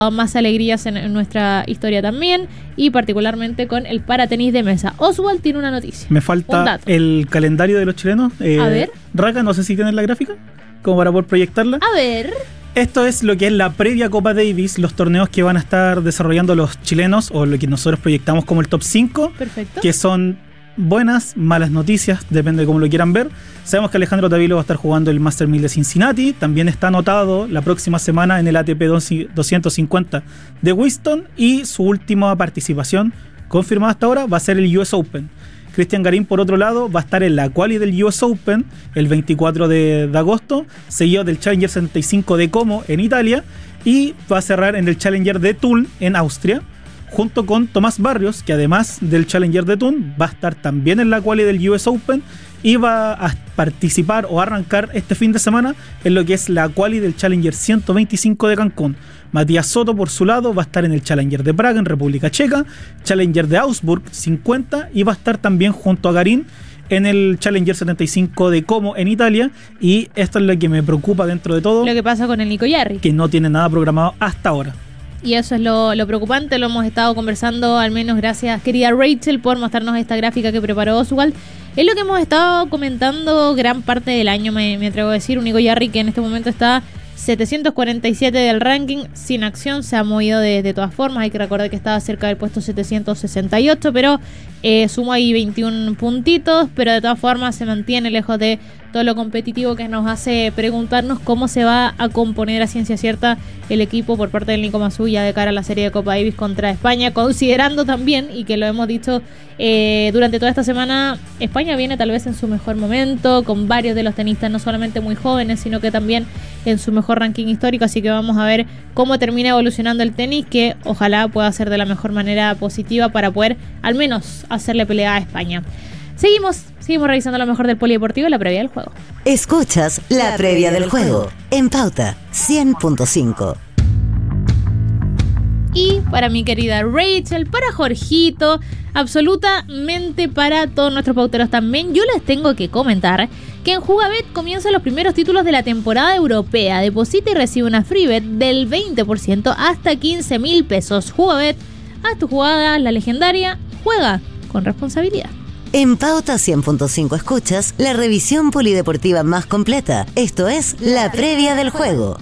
más alegrías en nuestra historia también, y particularmente con el paratenis de mesa. Oswald tiene una noticia. Me falta el calendario de los chilenos. A ver. Raka, no sé si tienes la gráfica, como para poder proyectarla. A ver. Esto es lo que es la previa Copa Davis, los torneos que van a estar desarrollando los chilenos, o lo que nosotros proyectamos como el top 5. Perfecto. Que son buenas, malas noticias, depende de cómo lo quieran ver. Sabemos que Alejandro Tavilo va a estar jugando el Master 1000 de Cincinnati. También está anotado la próxima semana en el ATP 250 de Winston. Y su última participación confirmada hasta ahora va a ser el US Open. Cristian Garín, por otro lado, va a estar en la quali del US Open el 24 de agosto, seguido del Challenger 75 de Como en Italia, y va a cerrar en el Challenger de Thun en Austria, junto con Tomás Barrios, que además del Challenger de Thun va a estar también en la quali del US Open y va a participar o arrancar este fin de semana en lo que es la quali del Challenger 125 de Cancún. Matías Soto, por su lado, va a estar en el Challenger de Praga en República Checa, Challenger de Augsburg 50, y va a estar también junto a Garín en el Challenger 75 de Como en Italia. Y esto es lo que me preocupa dentro de todo, lo que pasa con el Nico Yarri, que no tiene nada programado hasta ahora. Y eso es lo preocupante. Lo hemos estado conversando, al menos gracias, querida Rachel, por mostrarnos esta gráfica que preparó Oswald. Es lo que hemos estado comentando gran parte del año, me atrevo a decir. Un Nico Yarri que en este momento está 747 del ranking, sin acción, se ha movido de todas formas. Hay que recordar que estaba cerca del puesto 768, pero sumó ahí 21 puntitos, pero de todas formas se mantiene lejos de todo lo competitivo, que nos hace preguntarnos cómo se va a componer a ciencia cierta el equipo por parte del Nico Masuya de cara a la serie de Copa Davis contra España, considerando también, y que lo hemos dicho durante toda esta semana, España viene tal vez en su mejor momento, con varios de los tenistas no solamente muy jóvenes, sino que también en su mejor ranking histórico, así que vamos a ver cómo termina evolucionando el tenis, que ojalá pueda ser de la mejor manera positiva para poder al menos hacerle pelea a España. Seguimos revisando lo mejor del polideportivo en la previa del juego. Escuchas la previa del juego en Pauta 100.5. Y para mi querida Rachel, para Jorgito, absolutamente para todos nuestros pauteros también, yo les tengo que comentar que en Jugabet comienzan los primeros títulos de la temporada europea. Deposita y recibe una free bet del 20% hasta 15.000 pesos. Jugabet, haz tu jugada, la legendaria, juega con responsabilidad. En Pauta 100.5 escuchas la revisión polideportiva más completa. Esto es la previa del juego.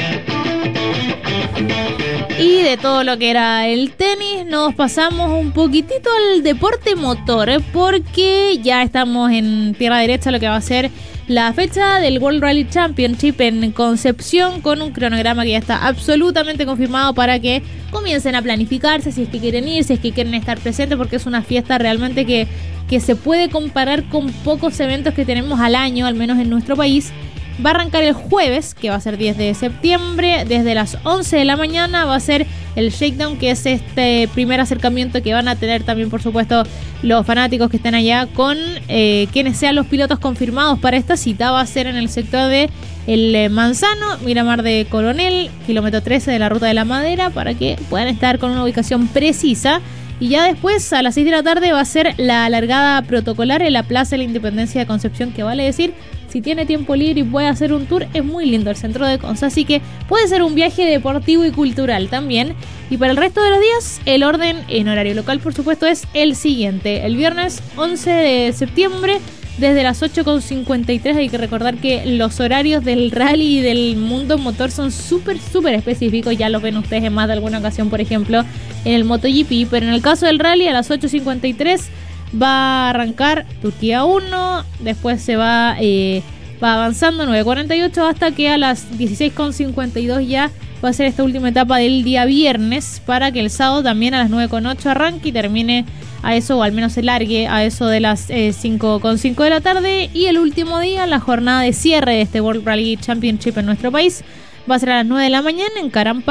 Y de todo lo que era el tenis, nos pasamos un poquitito al deporte motor, porque ya estamos en tierra derecha, lo que va a ser la fecha del World Rally Championship en Concepción, con un cronograma que ya está absolutamente confirmado para que comiencen a planificarse, si es que quieren ir, si es que quieren estar presentes, porque es una fiesta realmente que se puede comparar con pocos eventos que tenemos al año, al menos en nuestro país. Va a arrancar el jueves, que va a ser 10 de septiembre, desde las 11 de la mañana va a ser el Shakedown, que es este primer acercamiento que van a tener también, por supuesto, los fanáticos que estén allá con quienes sean los pilotos confirmados para esta cita. Va a ser en el sector de El Manzano, Miramar de Coronel, kilómetro 13 de la Ruta de la Madera, para que puedan estar con una ubicación precisa. Y ya después, a las 6 de la tarde, va a ser la largada protocolar en la Plaza de la Independencia de Concepción, que vale decir, si tiene tiempo libre y puede hacer un tour, es muy lindo el centro de Conce, así que puede ser un viaje deportivo y cultural también. Y para el resto de los días, el orden en horario local, por supuesto, es el siguiente. El viernes 11 de septiembre, desde las 8:53, hay que recordar que los horarios del rally y del mundo motor son súper específicos, ya los ven ustedes en más de alguna ocasión, por ejemplo, en el MotoGP, pero en el caso del rally, a las 8:53 va a arrancar Turquía 1, después se va avanzando 9:48 hasta que a las 16:52 ya va a ser esta última etapa del día viernes, para que el sábado también a las 9:08 arranque y termine a eso, o al menos se largue a eso de las 5:05 de la tarde. Y el último día, la jornada de cierre de este World Rally Championship en nuestro país, va a ser a las 9 de la mañana en Carampa.